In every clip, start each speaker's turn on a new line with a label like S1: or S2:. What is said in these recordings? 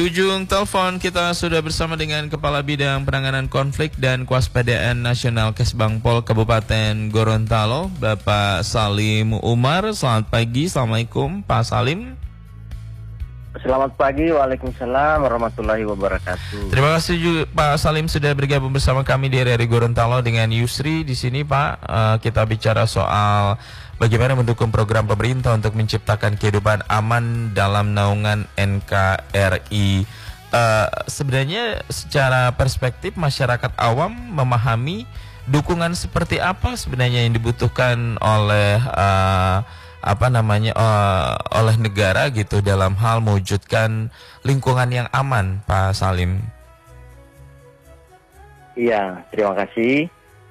S1: Ujung telepon kita sudah bersama dengan Kepala Bidang Penanganan Konflik dan Kewaspadaan Nasional Kesbangpol Kabupaten Gorontalo, Bapak Salim Umar. Selamat pagi, Assalamualaikum Pak Salim.
S2: Selamat pagi, waalaikumsalam warahmatullahi wabarakatuh.
S1: Terima kasih juga Pak Salim sudah bergabung bersama kami di RRI Gorontalo dengan Yusri di sini Pak. Kita bicara soal bagaimana mendukung program pemerintah untuk menciptakan kehidupan aman dalam naungan NKRI. Sebenarnya secara perspektif masyarakat awam memahami dukungan seperti apa sebenarnya yang dibutuhkan oleh oleh negara gitu dalam hal mewujudkan lingkungan yang aman, Pak Salim.
S2: Iya, terima kasih.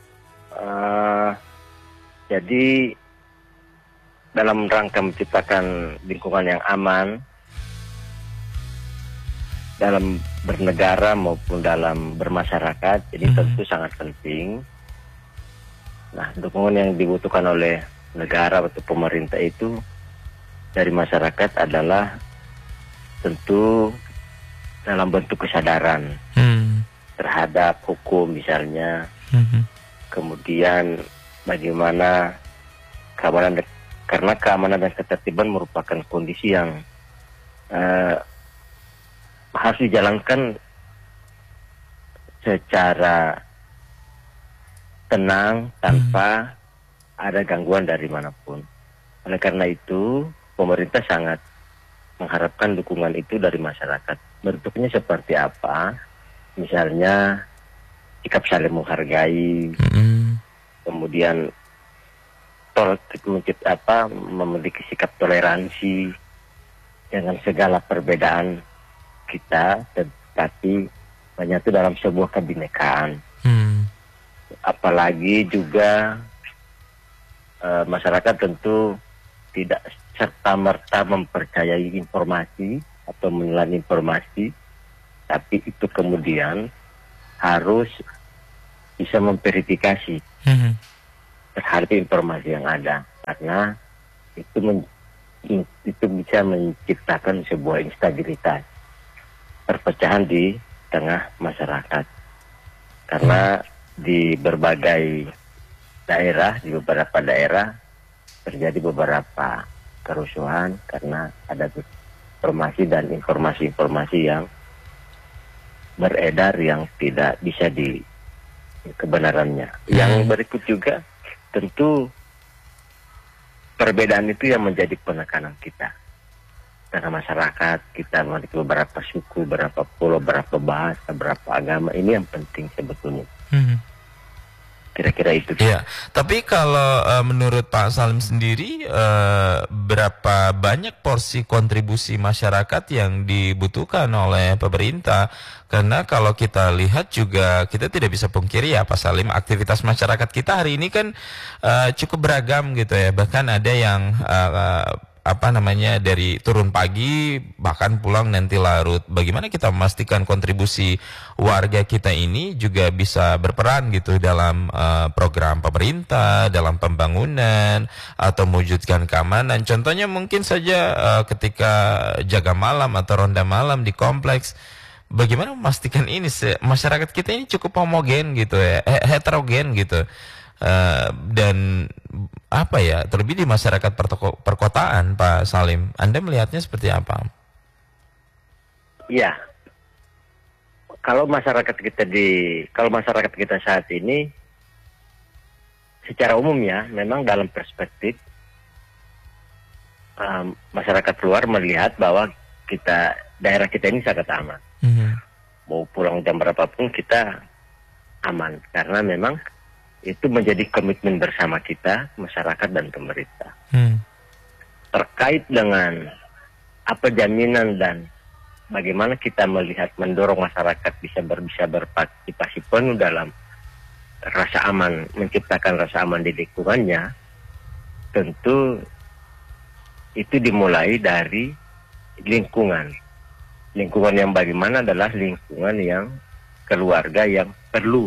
S2: Jadi dalam rangka menciptakan lingkungan yang aman dalam bernegara maupun dalam bermasyarakat, jadi tentu sangat penting. Nah, dukungan yang dibutuhkan oleh negara atau pemerintah itu dari masyarakat adalah tentu dalam bentuk kesadaran terhadap hukum misalnya, kemudian bagaimana keamanan, karena keamanan dan ketertiban merupakan kondisi yang harus dijalankan secara tenang tanpa ada gangguan dari manapun. Oleh karena itu, pemerintah sangat mengharapkan dukungan itu dari masyarakat. Bentuknya seperti apa? Misalnya, sikap saling menghargai, kemudian memiliki sikap toleransi dengan segala perbedaan kita, tetapi banyak itu dalam sebuah kebinekaan. Apalagi juga masyarakat tentu tidak serta-merta mempercayai informasi atau menelan informasi, tapi itu kemudian harus bisa memverifikasi terhadap informasi yang ada, karena itu bisa menciptakan sebuah instabilitas, perpecahan di tengah masyarakat. Karena di berbagai daerah, di beberapa daerah terjadi beberapa kerusuhan karena ada informasi dan informasi-informasi yang beredar yang tidak bisa di kebenarannya. Yang berikut juga tentu perbedaan itu yang menjadi penekanan kita karena masyarakat kita memiliki beberapa suku, beberapa pulau, beberapa bahasa, beberapa agama. Ini yang penting sebetulnya. Kira-kira itu.
S1: Iya, tapi kalau menurut Pak Salim sendiri, berapa banyak porsi kontribusi masyarakat yang dibutuhkan oleh pemerintah? Karena kalau kita lihat juga kita tidak bisa pungkiri ya Pak Salim, aktivitas masyarakat kita hari ini kan cukup beragam gitu ya. Bahkan ada yang dari turun pagi bahkan pulang nanti larut. Bagaimana kita memastikan kontribusi warga kita ini juga bisa berperan gitu dalam program pemerintah, dalam pembangunan atau mewujudkan keamanan. Contohnya mungkin saja ketika jaga malam atau ronda malam di kompleks. Bagaimana memastikan ini masyarakat kita ini cukup homogen gitu ya, heterogen gitu. Dan terlebih di masyarakat perkotaan, Pak Salim, Anda melihatnya seperti apa?
S2: Iya, kalau masyarakat kita saat ini, secara umum ya, memang dalam perspektif masyarakat luar melihat bahwa daerah kita ini sangat aman. Mau pulang jam berapapun kita aman, karena memang itu menjadi komitmen bersama kita, masyarakat dan pemerintah. Terkait dengan apa jaminan dan bagaimana kita mendorong masyarakat bisa berpartisipasi penuh dalam rasa aman, menciptakan rasa aman di lingkungannya, tentu itu dimulai dari lingkungan. Lingkungan yang bagaimana adalah lingkungan yang keluarga yang perlu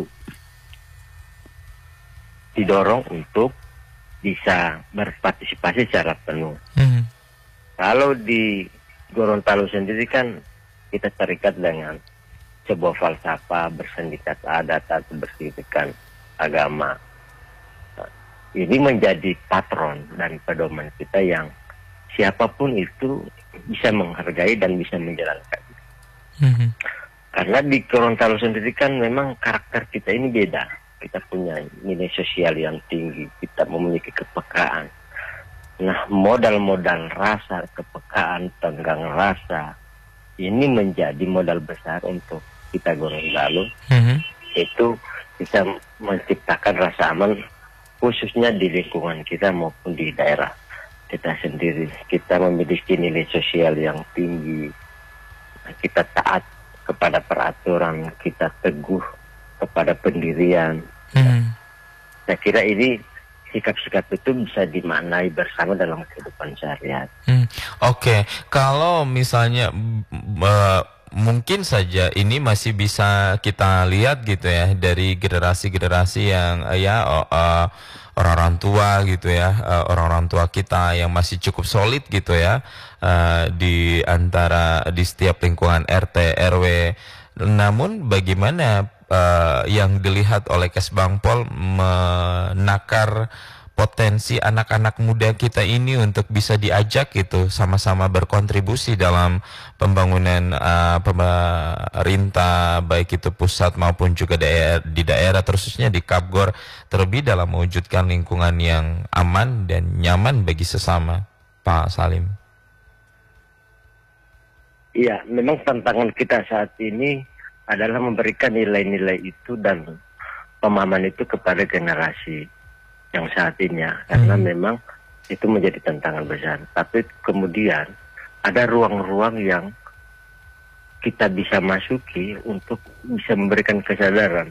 S2: didorong untuk bisa berpartisipasi secara penuh. Kalau di Gorontalo sendiri kan kita terikat dengan sebuah falsafah, bersindikat adat atau bersindikat agama. Ini menjadi patron dan pedoman kita yang siapapun itu bisa menghargai dan bisa menjalankan. Karena di Gorontalo sendiri kan memang karakter kita ini beda. Kita punya nilai sosial yang tinggi, kita memiliki kepekaan. Nah, modal-modal rasa, kepekaan, tenggang rasa, ini menjadi modal besar untuk kita Gorontalo. Itu bisa menciptakan rasa aman, khususnya di lingkungan kita maupun di daerah kita sendiri. Kita memiliki nilai sosial yang tinggi, kita taat kepada peraturan, kita teguh kepada pendirian. Saya kira ini sikap-sikap itu bisa dimaknai bersama dalam kehidupan sehari-hari.
S1: Oke. Kalau misalnya mungkin saja ini masih bisa kita lihat gitu ya dari generasi-generasi yang orang-orang tua gitu ya, orang-orang tua kita yang masih cukup solid gitu ya, di setiap lingkungan RT RW. Namun bagaimana yang dilihat oleh Kesbang Pol menakar potensi anak-anak muda kita ini untuk bisa diajak gitu sama-sama berkontribusi dalam pembangunan pemerintah, baik itu pusat maupun juga di daerah, khususnya di Kapgor, terlebih dalam mewujudkan lingkungan yang aman dan nyaman bagi sesama, Pak Salim.
S2: Iya, memang tantangan kita saat ini adalah memberikan nilai-nilai itu dan pemahaman itu kepada generasi yang saat ini ya, karena memang itu menjadi tantangan besar. Tapi kemudian ada ruang-ruang yang kita bisa masuki untuk bisa memberikan kesadaran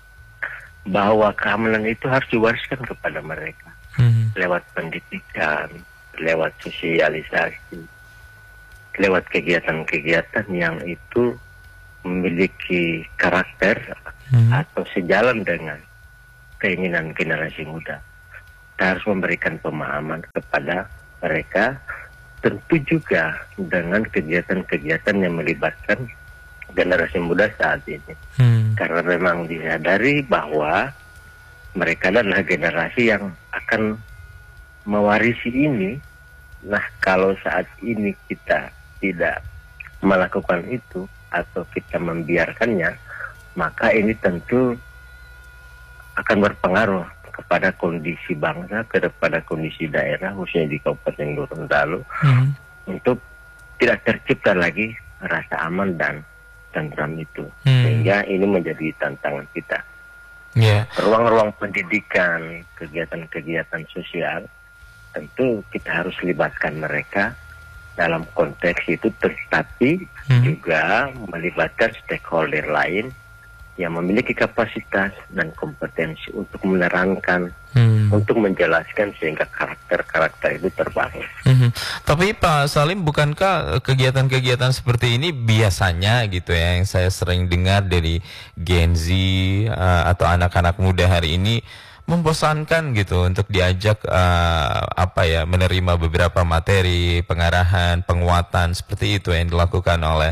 S2: bahwa keamanan itu harus diwariskan kepada mereka lewat pendidikan, lewat sosialisasi, lewat kegiatan-kegiatan yang itu memiliki karakter atau sejalan dengan keinginan generasi muda. Kita harus memberikan pemahaman kepada mereka, tentu juga dengan kegiatan-kegiatan yang melibatkan generasi muda saat ini. Karena memang disadari bahwa mereka adalah generasi yang akan mewarisi ini. Nah, kalau saat ini kita tidak melakukan itu atau kita membiarkannya, maka ini tentu akan berpengaruh kepada kondisi bangsa, kepada kondisi daerah, khususnya di Kabupaten Gorontalo, untuk tidak tercipta lagi rasa aman dan tentram itu. Sehingga ini menjadi tantangan kita. Ruang-ruang pendidikan, kegiatan-kegiatan sosial, tentu kita harus libatkan mereka dalam konteks itu, tetapi juga melibatkan stakeholder lain yang memiliki kapasitas dan kompetensi untuk menerangkan, untuk menjelaskan sehingga karakter-karakter itu terbangun.
S1: Tapi Pak Salim, bukankah kegiatan-kegiatan seperti ini biasanya gitu ya, yang saya sering dengar dari Gen Z atau anak-anak muda hari ini, membosankan gitu untuk diajak menerima beberapa materi, pengarahan, penguatan seperti itu yang dilakukan oleh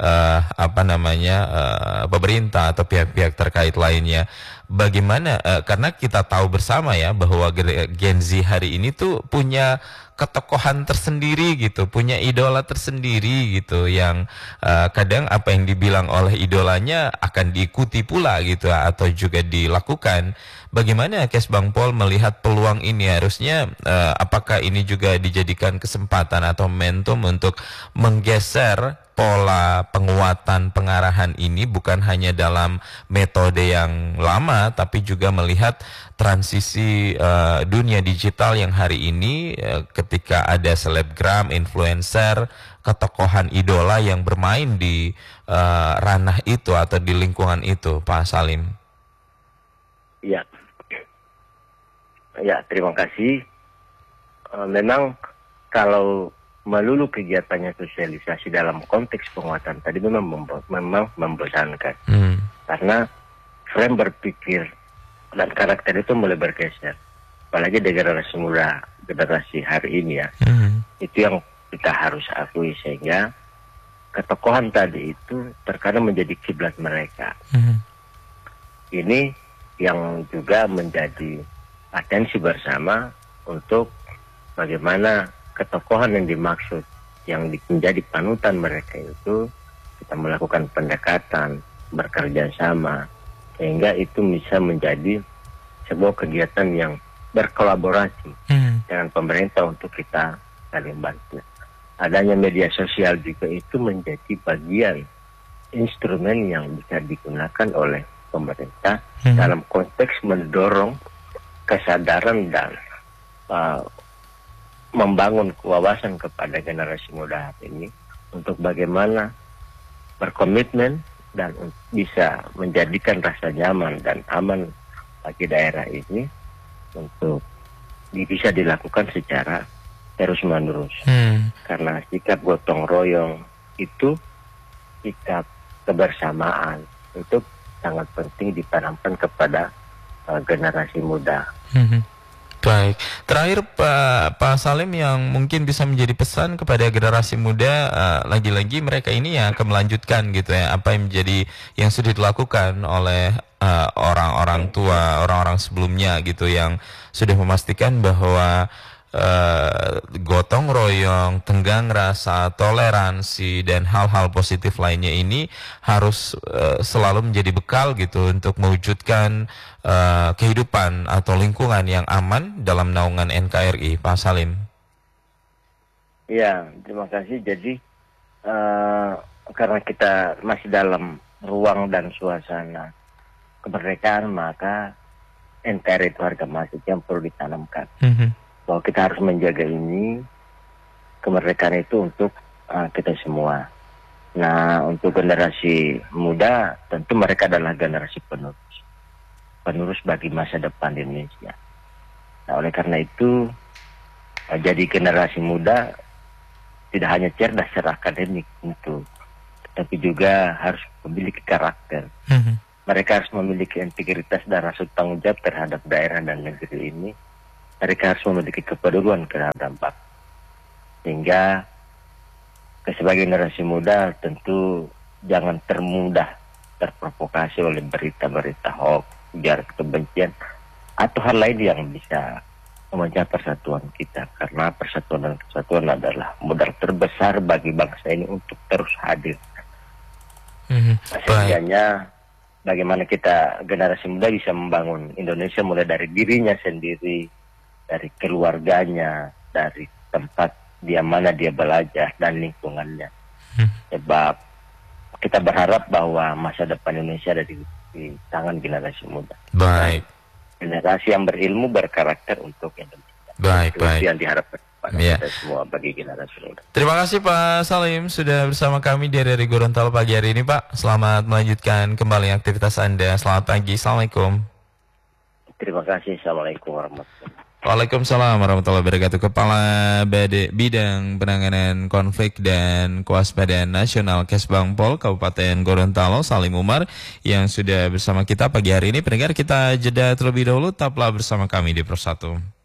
S1: pemerintah atau pihak-pihak terkait lainnya. Bagaimana karena kita tahu bersama ya bahwa Gen Z hari ini tuh punya ketokohan tersendiri gitu, punya idola tersendiri gitu, yang kadang apa yang dibilang oleh idolanya akan diikuti pula gitu atau juga dilakukan. Bagaimana Kesbang Pol melihat peluang ini? Harusnya apakah ini juga dijadikan kesempatan atau momentum untuk menggeser pola penguatan pengarahan ini, bukan hanya dalam metode yang lama, tapi juga melihat transisi dunia digital yang hari ini ketika ada selebgram, influencer, ketokohan idola yang bermain di ranah itu atau di lingkungan itu, Pak Salim.
S2: Ya, terima kasih. Memang kalau melulu kegiatannya sosialisasi dalam konteks penguatan tadi memang membosankan. Karena frame berpikir dan karakter itu mulai bergeser. Apalagi di generasi muda, generasi hari ini ya. Itu yang kita harus akui, sehingga ketokohan tadi itu terkadang menjadi kiblat mereka. Ini yang juga menjadi atensi bersama untuk bagaimana ketokohan yang dimaksud, yang menjadi panutan mereka itu, kita melakukan pendekatan, bekerja sama, sehingga itu bisa menjadi sebuah kegiatan yang berkolaborasi dengan pemerintah untuk kita saling bantu. Adanya media sosial juga itu menjadi bagian instrumen yang bisa digunakan oleh pemerintah dalam konteks mendorong kesadaran dan membangun wawasan kepada generasi muda hari ini untuk bagaimana berkomitmen dan bisa menjadikan rasa nyaman dan aman bagi daerah ini untuk bisa dilakukan secara terus-menerus. Karena sikap gotong royong itu sikap kebersamaan itu sangat penting ditanamkan kepada generasi muda.
S1: Baik, terakhir Pak Salim yang mungkin bisa menjadi pesan kepada generasi muda, lagi-lagi mereka ini yang akan melanjutkan gitu ya, apa yang menjadi yang sudah dilakukan oleh orang-orang tua, orang-orang sebelumnya gitu, yang sudah memastikan bahwa gotong royong, tenggang rasa, toleransi, dan hal-hal positif lainnya ini harus selalu menjadi bekal gitu untuk mewujudkan kehidupan atau lingkungan yang aman dalam naungan NKRI, Pak Salim.
S2: Ya, terima kasih. Jadi karena kita masih dalam ruang dan suasana kemerdekaan, maka NKRI itu harga masuk yang perlu ditanamkan. Bahwa kita harus menjaga ini, kemerdekaan itu untuk kita semua. Nah, untuk generasi muda, tentu mereka adalah generasi penerus bagi masa depan di Indonesia. Nah, oleh karena itu, jadi generasi muda tidak hanya cerdas secara akademik tentu, tapi juga harus memiliki karakter. Mereka harus memiliki integritas dan rasa tanggung jawab terhadap daerah dan negeri ini. Mereka harus memiliki kepedulian terhadap dampak. Sehingga sebagai generasi muda tentu jangan termudah terprovokasi oleh berita-berita hoax, ujaran kebencian, atau hal lain yang bisa memecah persatuan kita. Karena persatuan dan kesatuan adalah modal terbesar bagi bangsa ini untuk terus hadir. Sehingga bagaimana kita generasi muda bisa membangun Indonesia mulai dari dirinya sendiri, dari keluarganya, dari tempat dia mana dia belajar dan lingkungannya. Sebab kita berharap bahwa masa depan Indonesia ada di tangan generasi muda.
S1: Baik.
S2: Generasi yang berilmu, berkarakter untuk Indonesia.
S1: Baik.
S2: Yang diharapkan pada kita semua bagi generasi muda.
S1: Terima kasih Pak Salim sudah bersama kami dari Gorontalo pagi hari ini, Pak. Selamat melanjutkan kembali aktivitas Anda. Selamat pagi. Assalamualaikum.
S2: Terima kasih. Assalamualaikum warahmatullahi wabarakatuh.
S1: Waalaikumsalam warahmatullahi wabarakatuh. Kepala Bidang Penanganan Konflik dan Kewaspadaan Nasional Kesbangpol Kabupaten Gorontalo, Salim Umar, yang sudah bersama kita pagi hari ini. Pendengar, kita jeda terlebih dahulu, tetaplah bersama kami di Persatu.